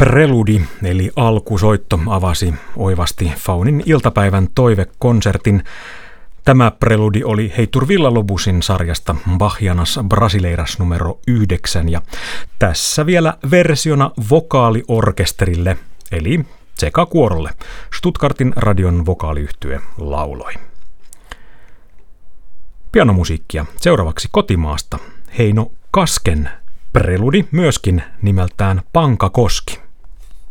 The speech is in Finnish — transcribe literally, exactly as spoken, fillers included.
Preludi eli alkusoitto avasi oivasti Faunin iltapäivän toivekonsertin. Tämä preludi oli Heitur Villa-Lobusin sarjasta Bachianas Brasileiras numero yhdeksän ja tässä vielä versiona vokaaliorkesterille eli sekakuorolle. Stuttgartin radion vokaaliyhtye lauloi. Pianomusiikkia seuraavaksi kotimaasta. Heino Kasken preludi myöskin nimeltään Pankakoski.